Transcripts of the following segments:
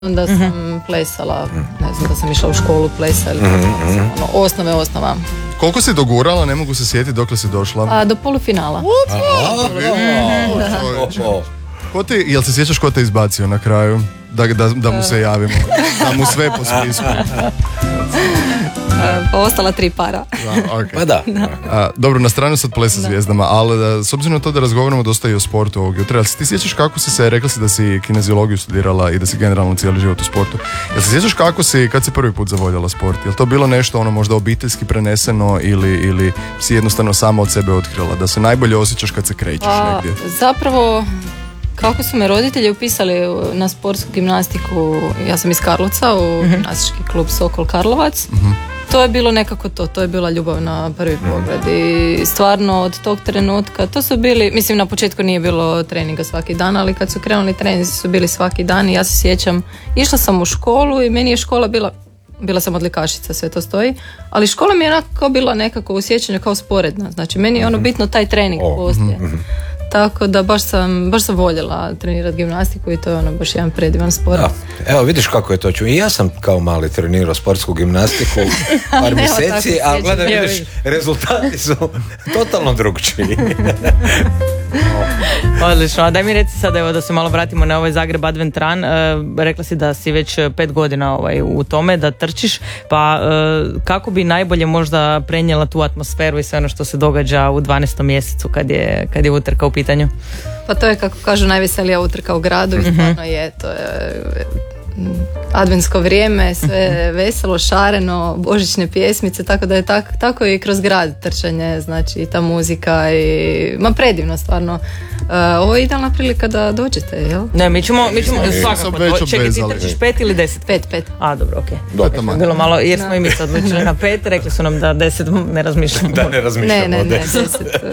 Da sam plesala, ne znam, da sam išla u školu plesa ili osnova. Koliko si dogurala, ne mogu se sjetiti dokle si došla? Do polufinala. Jel se sjećaš ko te izbacio na kraju? Da mu se javimo, da mu sve po spisku. Pa ostala 3 para. Okay. Pa da. Dobro, na stranu sad plesa zvijezdama, ali s obzirom na to da razgovaramo dosta i o sportu ovog jutra, jel se ti sjećaš kako si se, rekla si da si kineziologiju studirala i da si generalno cijeli život u sportu, jel se sjećaš kad si prvi put zavoljela sport? Jel to bilo nešto možda obiteljski preneseno ili si jednostavno sama od sebe otkrila da se najbolje osjećaš kad se krećeš negdje? Zapravo, kako su me roditelji upisali na sportsku gimnastiku, ja sam iz Karlovca u gimnastički klub Sokol Karlovac. To je bilo nekako to je bila ljubav na prvi pogled i stvarno od tog trenutka, to su bili, mislim na početku nije bilo treninga svaki dan, ali kad su krenuli treninzi su bili svaki dan i ja se sjećam, išla sam u školu i meni je škola bila sam odlikašica, sve to stoji, ali škola mi je onako bila nekako u sjećanju kao sporedna, znači meni je bitno taj trening poslije. Tako da baš sam voljela trenirati gimnastiku i to je baš jedan predivan sport. Da. Evo vidiš kako je to ču. I ja sam kao mali trenirao sportsku gimnastiku par mjeseci, ali gledaj vidiš, rezultati su totalno drugčiji. Odlično, a daj mi reci sad evo da se malo vratimo na ovaj Zagreb Advent Run. Rekla si da si već 5 godina u tome, da trčiš, pa kako bi najbolje možda prenijela tu atmosferu i sve ono što se događa u 12. mjesecu kad je utrka u pitanju? Pa to je, kako kažu, najveselija utrka u gradu i stvarno je, to je adventsko vrijeme, sve veselo, šareno, božićne pjesmice, tako da je tako i kroz grad trčanje, znači i ta muzika i predivno stvarno. Ovo je idealna prilika da dođete, jel? Ne, mi ćemo svakako. Čekaj, ti trčiš 5 ili 10? 5. A, dobro, okej. Bilo malo, jer smo i mi se odlučili na 5, rekli su nam da 10 ne razmišljamo. Da, ne razmišljamo. Ne, 10.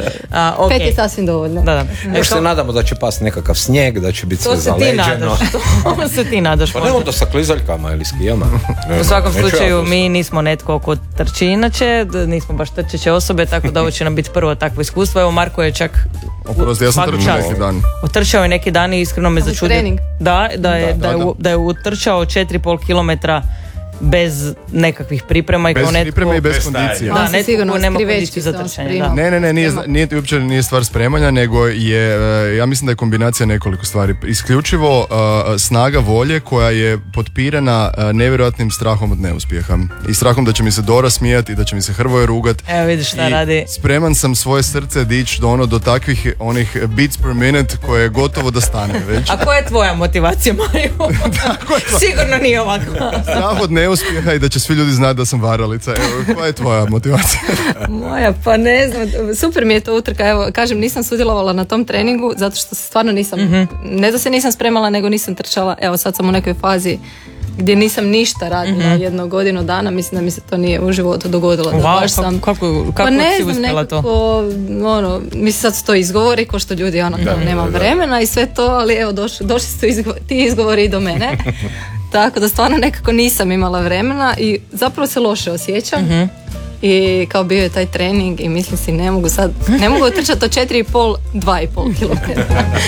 5 je sasvim dovoljno. Da. Još se nadamo da će pasti nekakav snijeg, da će biti sve zaleđeno. To se ti nadaš. Pa nemamo to sa klizaljkama ili skijama. U svakom slučaju mi nismo netko ko trči inače, nismo baš trčeće osobe, tako da ovo će nam biti prvo takvo iskustvo. Evo Marko je čak ja sam trčao neki dan. Otrčao je neki dan i iskreno me začudio. Da je utrčao 4,5 kilometra bez nekakvih priprema i bez kao netko... pripreme i bez kondicije. Da, netko ko nema kondiciju za trčanje. Ne, uopće nije stvar spremanja, nego je, ja mislim da je kombinacija nekoliko stvari. Isključivo snaga volje koja je potpirana nevjerojatnim strahom od neuspjeha. I strahom da će mi se Dora smijati i da će mi se Hrvoje rugat. Evo vidiš šta radi. Spreman sam svoje srce dići do takvih onih beats per minute koje je gotovo da stane već. A koja je tvoja motivacija, Mario? Sigurno nije ovako. Strah od neuspjeha i da će svi ljudi znati da sam varalica. Evo, koja je tvoja motivacija? Moja, pa ne znam, super mi je to utrka. Evo, kažem, nisam sudjelovala na tom treningu zato što stvarno nisam, ne da se nisam spremala, nego nisam trčala. Evo, sad sam u nekoj fazi gdje nisam ništa radila jednu godinu dana, mislim da mi se to nije u životu dogodilo. Wow, baš sam, kako pa ne si znam, uspjela nekako, mislim sad su to izgovori, ko što ljudi nema vremena i sve to, ali evo, došli su ti izgovori i do mene. Tako da stvarno nekako nisam imala vremena i zapravo se loše osjećam. I kao bio je taj trening i mislim si ne mogu otrčati od 4,5, 2,5 km.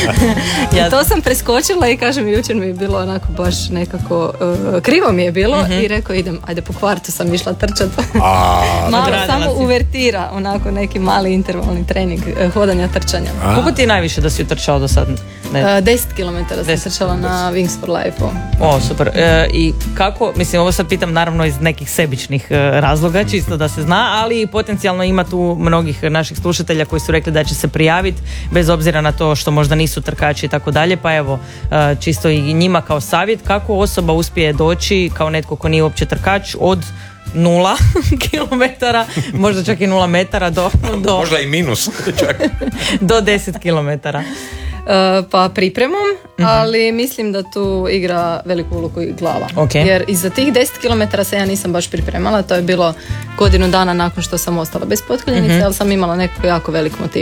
I to sam preskočila i kažem, jučer mi je bilo onako baš nekako krivo mi je bilo i rekao ajde po kvartu sam išla trčati. Malo samo uvertira, onako neki mali intervalni trening hodanja, trčanja. Koliko ti je najviše da si utrčao do sad? 10 km sam trčala na Wings for Life. O, super. I kako, mislim, ovo sad pitam naravno iz nekih sebičnih razloga, čisto da se zna, ali potencijalno ima tu mnogih naših slušatelja koji su rekli da će se prijaviti bez obzira na to što možda nisu trkači i tako dalje, pa evo, čisto i njima kao savjet, kako osoba uspije doći kao netko ko nije uopće trkač od 0 kilometara, možda čak i 0 metara do možda i minus čak. do 10 kilometara. Pa pripremom, ali mislim da tu igra veliku ulogu i glava. Jer i za tih 10 km se ja nisam baš pripremala, to je bilo godinu dana nakon što sam ostala bez potkoljenice, ali sam imala nekako jako velik motiv.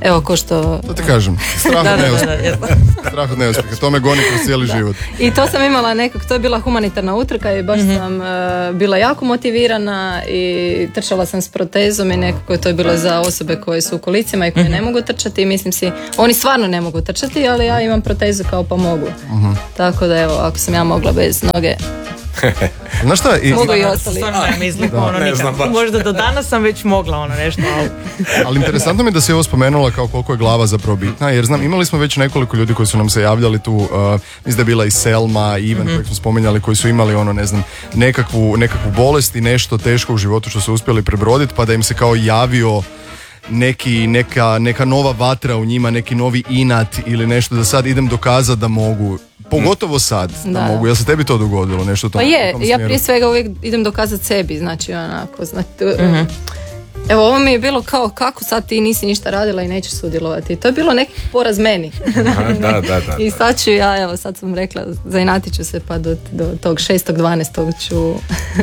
evo ko što... To ti kažem, strah od neuspjeha. Da. Strah od neuspjeha, to me goni kroz cijeli život. I to sam imala nekako, to je bila humanitarna utrka i baš sam bila jako motivirana i trčala sam s protezom i nekako to je bilo za osobe koje su u kolicima i koje ne mogu trčati i mislim si, oni stvarno ne mogu trčati, ali ja imam protezu kao pa mogu. Tako da evo, ako sam ja mogla bez noge, Znaš šta? mogu i ostali. Stvarno ne mislim, ne znam baš. možda do danas sam već mogla nešto, ali... Ali interesantno mi je da si ovo spomenula kao koliko je glava zapravo bitna, jer znam, imali smo već nekoliko ljudi koji su nam se javljali tu, mislim da je bila i Selma i Ivan kojeg smo spominjali, koji su imali ne znam, nekakvu bolest i nešto teško u životu što su uspjeli prebroditi, pa da im se kao javio neka nova vatra u njima, neki novi inat ili nešto, da sad idem dokazati da mogu. Pogotovo sad da mogu. Jel se tebi to dogodilo? Nešto pa je, ja prije svega uvijek idem dokazati sebi, znači onako, evo ovo mi je bilo kao kako sad ti nisi ništa radila i nećeš sudjelovati. To je bilo neki poraz meni. Da. I sad ću ja, evo sad sam rekla, zainatit ću se pa do tog 6.12. ću...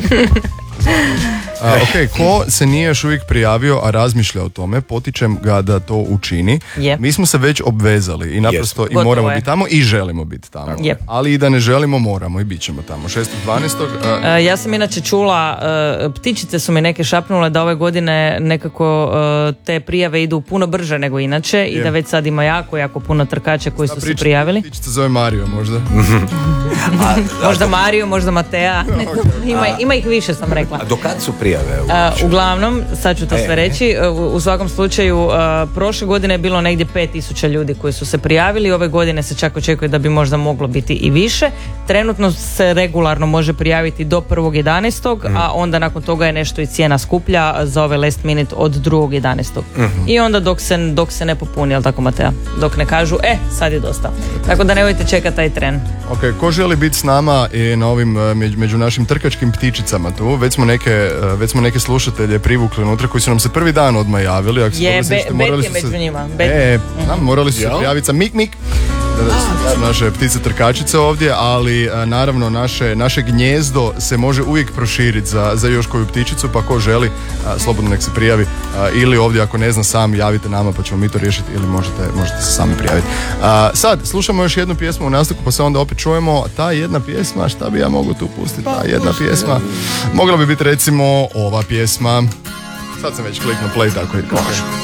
Ok, ko se nije još uvijek prijavio, a razmišlja o tome, potičem ga da to učini. Mi smo se već obvezali i naprosto i moramo biti tamo i želimo biti tamo. Ali i da ne želimo, moramo i bit ćemo tamo. 6.12. Ja sam inače čula, ptičice su mi neke šapnule da ove godine nekako te prijave idu puno brže nego inače i da već sad ima jako puno trkača koji su se prijavili. Ptičica zove Mario možda. Možda Mario, možda Matea. Ima ih više, sam rekla. A do kad su prijave? Uglavnom, sad ću to sve reći, u svakom slučaju prošle godine je bilo negdje 5.000 ljudi koji su se prijavili, ove godine se čak očekuje da bi možda moglo biti i više. Trenutno se regularno može prijaviti do 1.11. a onda nakon toga je nešto i cijena skuplja za ove last minute od 2.11. I onda dok se ne popuni, jel tako Matea? Dok ne kažu, sad je dosta. Tako da nemojte čekati taj tren. Ok, ko želi biti s nama i na ovim među našim trkačkim ptičicama tu? Već smo neke slušatelje privukli unutra koji su nam se prvi dan odmah javili. Ako Bet je među njima. Morali su se prijaviti sa Mik. Naše ptice trkačice ovdje, ali naravno naše gnjezdo se može uvijek proširiti za još koju ptičicu, pa ko želi slobodno nek se prijavi, ili ovdje ako ne zna sam javite nama pa ćemo mi to riješiti, ili možete se sami prijaviti. Sad slušamo još jednu pjesmu u nastavku pa se onda opet čujemo. Ta jedna pjesma, šta bi ja mogu tu pustiti? Ta jedna pjesma mogla bi biti recimo ova pjesma. Sad sam već kliknuo play, tako i kaže.